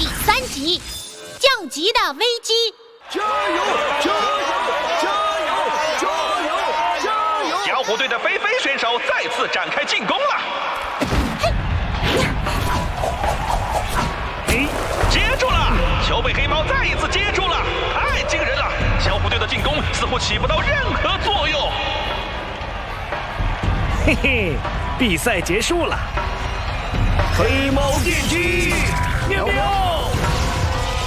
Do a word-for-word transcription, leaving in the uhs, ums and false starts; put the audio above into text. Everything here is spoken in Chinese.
第三集，降级的危机。 加油！加油！加油！加油！加油！ 小虎队的菲菲选手再次展开进攻了。嗯，接住了！球被黑猫再一次接住了，太惊人了！小虎队的进攻似乎起不到任何作用。 嘿嘿，比赛结束了。黑猫电击，喵喵！